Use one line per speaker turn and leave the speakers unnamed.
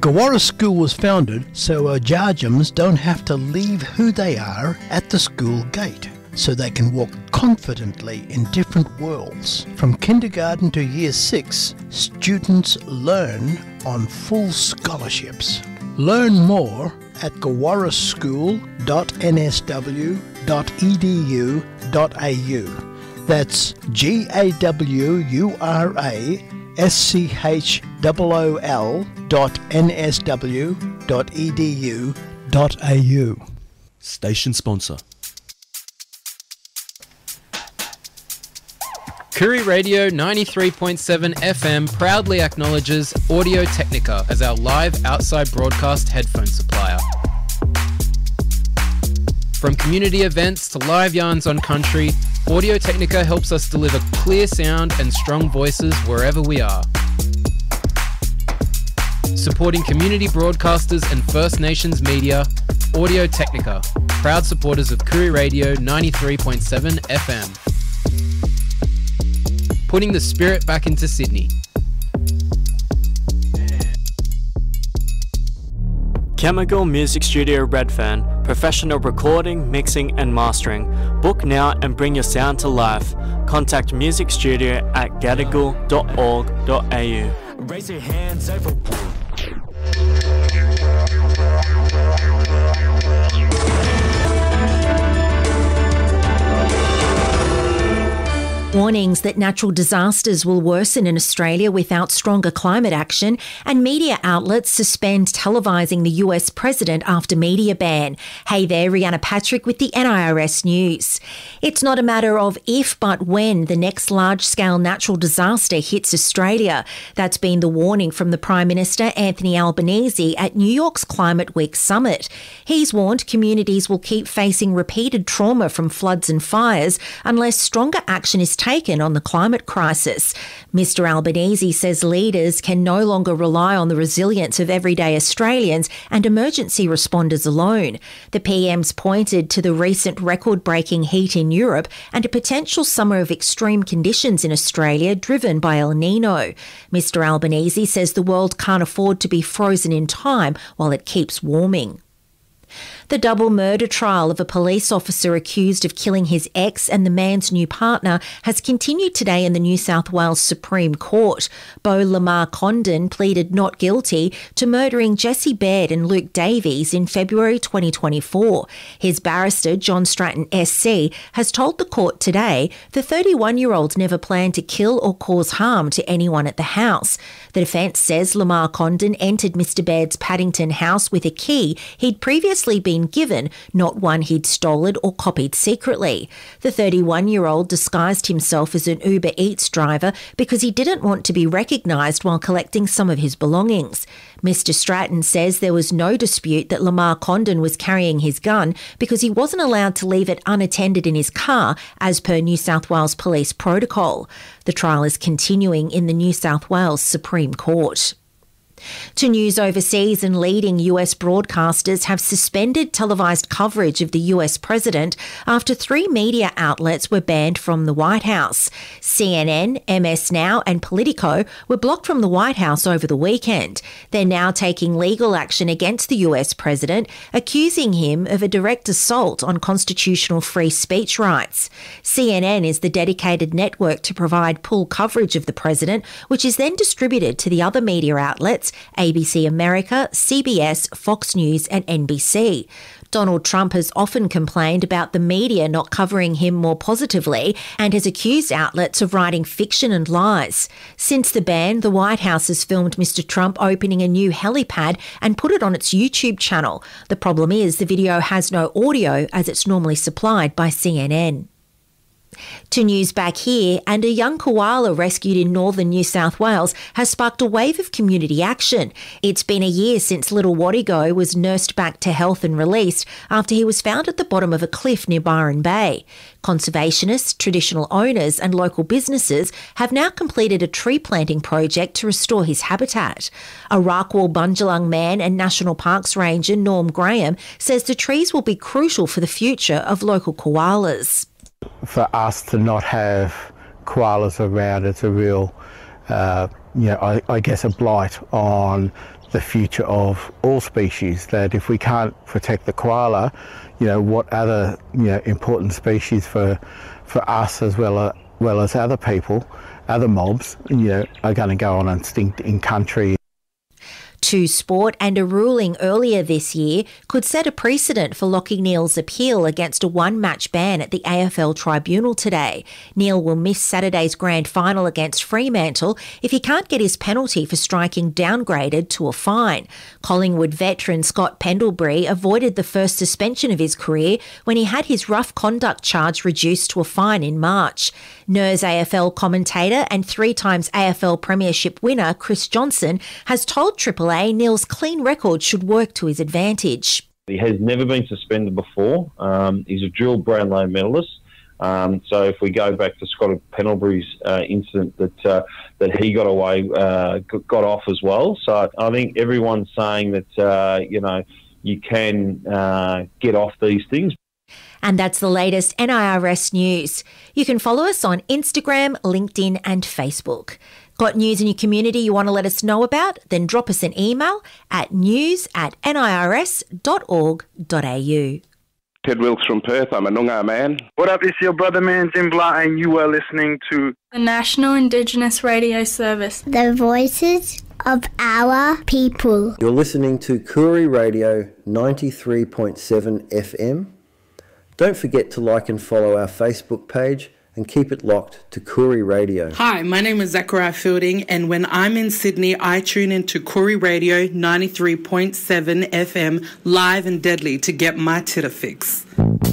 Gawara School was founded so Ajajams don't have to leave who they are at the school gate, so they can walk confidently in different worlds. From kindergarten to year 6, students learn on full scholarships. Learn more at gawaraschool.nsw.edu.au. That's gawaraschool.nsw.edu.au.
Station sponsor.
Koori Radio 93.7 FM proudly acknowledges Audio Technica as our live outside broadcast headphone supplier. From community events to live yarns on country, Audio Technica helps us deliver clear sound and strong voices wherever we are. Supporting community broadcasters and First Nations media, Audio Technica, proud supporters of Koori Radio 93.7 FM. Putting the spirit back into Sydney.
Chemical Music Studio Redfern, professional recording, mixing and mastering. Book now and bring your sound to life. Contact Music Studio at gadigal.org.au.
Raise your hands over.
Warnings that natural disasters will worsen in Australia without stronger climate action, and media outlets suspend televising the US president after media ban. Hey there, Rihanna Patrick with the NIRS News. It's not a matter of if but when the next large-scale natural disaster hits Australia. That's been the warning from the Prime Minister Anthony Albanese at New York's Climate Week summit. He's warned communities will keep facing repeated trauma from floods and fires unless stronger action is taken on the climate crisis. Mr Albanese says leaders can no longer rely on the resilience of everyday Australians and emergency responders alone. The PM's pointed to the recent record-breaking heat in Europe and a potential summer of extreme conditions in Australia driven by El Nino. Mr Albanese says the world can't afford to be frozen in time while it keeps warming. The double murder trial of a police officer accused of killing his ex and the man's new partner has continued today in the New South Wales Supreme Court. Beau Lamar Condon pleaded not guilty to murdering Jesse Baird and Luke Davies in February 2024. His barrister, John Stratton SC, has told the court today the 31-year-old never planned to kill or cause harm to anyone at the house. The defence says Lamar Condon entered Mr Baird's Paddington house with a key he'd previously been given, not one he'd stolen or copied secretly. The 31-year-old disguised himself as an Uber Eats driver because he didn't want to be recognised while collecting some of his belongings. Mr Stratton says there was no dispute that Lamar Condon was carrying his gun because he wasn't allowed to leave it unattended in his car as per New South Wales Police protocol. The trial is continuing in the New South Wales Supreme Court. To news overseas, and leading US broadcasters have suspended televised coverage of the US president after 3 media outlets were banned from the White House. CNN, MS Now and Politico were blocked from the White House over the weekend. They're now taking legal action against the US president, accusing him of a direct assault on constitutional free speech rights. CNN is the dedicated network to provide full coverage of the president, which is then distributed to the other media outlets, ABC America, CBS, Fox News and NBC. Donald Trump has often complained about the media not covering him more positively and has accused outlets of writing fiction and lies. Since the ban, the White House has filmed Mr Trump opening a new helipad and put it on its YouTube channel. The problem is the video has no audio as it's normally supplied by CNN. To news back here, and a young koala rescued in northern New South Wales has sparked a wave of community action. It's been a year since little Wadigo was nursed back to health and released after he was found at the bottom of a cliff near Byron Bay. Conservationists, traditional owners and local businesses have now completed a tree planting project to restore his habitat. A Rockwall Bundjalung man and National Parks Ranger Norm Graham says the trees will be crucial for the future of local koalas.
For us to not have koalas around, it's a real, I guess a blight on the future of all species, that if we can't protect the koala, what other, important species for us as well as other people, other mobs, are going to go on extinct in country.
To sport, and a ruling earlier this year could set a precedent for Lachie Neale's appeal against a one-match ban at the AFL Tribunal today. Neale will miss Saturday's grand final against Fremantle if he can't get his penalty for striking downgraded to a fine. Collingwood veteran Scott Pendlebury avoided the first suspension of his career when he had his rough conduct charge reduced to a fine in March. NERS AFL commentator and 3 times AFL Premiership winner Chris Johnson has told Triple A Neale's clean record should work to his advantage.
He has never been suspended before. He's a dual Brownlow medalist. So if we go back to Scott Pendlebury's incident that he got off as well. So I think everyone's saying that, you can get off these things.
And that's the latest NIRS news. You can follow us on Instagram, LinkedIn and Facebook. Got news in your community you want to let us know about? Then drop us an email at news@nirs.org.au.
Ted Wilkes from Perth. I'm a Noongar man.
What up, it's your brother man Zimbla, and you are listening to
the National Indigenous Radio Service.
The voices of our people.
You're listening to Koori Radio 93.7 FM. Don't forget to like and follow our Facebook page and keep it locked to Koori Radio.
Hi, my name is Zachariah Fielding, and when I'm in Sydney, I tune into Koori Radio 93.7 FM live and deadly to get my titter fix.